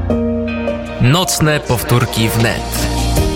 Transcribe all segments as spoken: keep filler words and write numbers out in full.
Nocne powtórki wnet.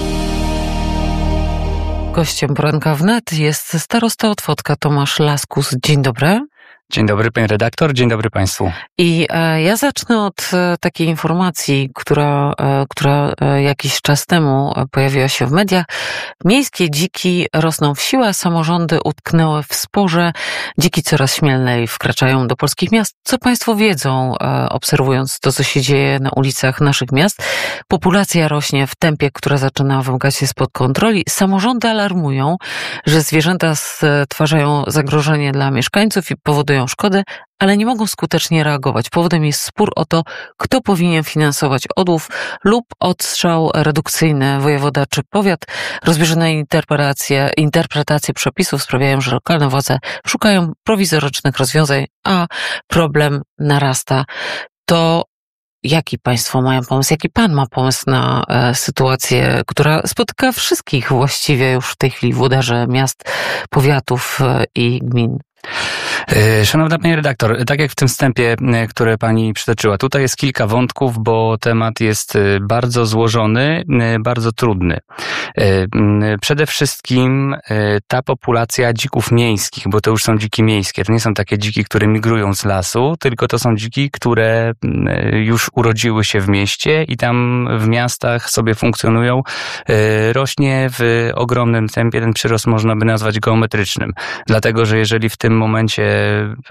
Gościem poranka wnet jest starosta Otwocka Tomasz Laskus. Dzień dobry. Dzień dobry, pani redaktor, dzień dobry państwu. I e, ja zacznę od e, takiej informacji, która, e, która e, jakiś czas temu pojawiła się w mediach. Miejskie dziki rosną w siłę, samorządy utknęły w sporze. Dziki coraz śmielej wkraczają do polskich miast. Co państwo wiedzą, e, obserwując to, co się dzieje na ulicach naszych miast? Populacja rośnie w tempie, które zaczyna wymykać się spod kontroli. Samorządy alarmują, że zwierzęta stwarzają zagrożenie dla mieszkańców i powodują szkody, ale nie mogą skutecznie reagować. Powodem jest spór o to, kto powinien finansować odłów lub odstrzał redukcyjny, wojewoda czy powiat. Rozbieżne interpretacje, interpretacje przepisów sprawiają, że lokalne władze szukają prowizorycznych rozwiązań, a problem narasta. To jaki państwo mają pomysł, jaki pan ma pomysł na e, sytuację, która spotyka wszystkich właściwie już w tej chwili włodarzy miast, powiatów e, i gmin? Szanowna pani redaktor, tak jak w tym wstępie, które pani przytoczyła, tutaj jest kilka wątków, bo temat jest bardzo złożony, bardzo trudny. Przede wszystkim ta populacja dzików miejskich, bo to już są dziki miejskie, to nie są takie dziki, które migrują z lasu, tylko to są dziki, które już urodziły się w mieście i tam w miastach sobie funkcjonują. Rośnie w ogromnym tempie, ten przyrost można by nazwać geometrycznym, dlatego że jeżeli w tym momencie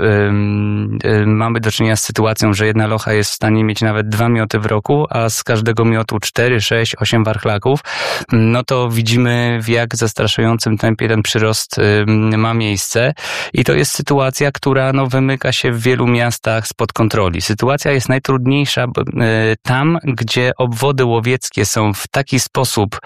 mamy do czynienia z sytuacją, że jedna locha jest w stanie mieć nawet dwa mioty w roku, a z każdego miotu cztery, sześć, osiem warchlaków, no to widzimy, w jak zastraszającym tempie ten przyrost ma miejsce i to jest sytuacja, która no, wymyka się w wielu miastach spod kontroli. Sytuacja jest najtrudniejsza tam, gdzie obwody łowieckie są w taki sposób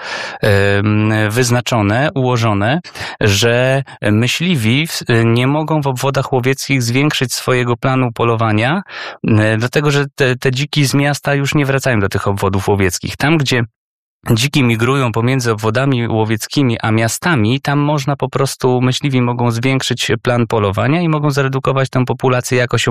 wyznaczone, ułożone, że myśliwi nie mogą w obwodach łowieckich zwiększyć swojego planu polowania, dlatego że te, te dziki z miasta już nie wracają do tych obwodów łowieckich. Tam, gdzie dziki migrują pomiędzy obwodami łowieckimi a miastami, tam można po prostu, myśliwi mogą zwiększyć plan polowania i mogą zredukować tę populację jakoś